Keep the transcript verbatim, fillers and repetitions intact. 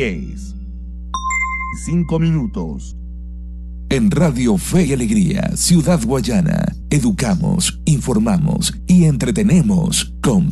diez. Cinco minutos. En Radio Fe y Alegría, Ciudad Guayana, educamos, informamos y entretenemos con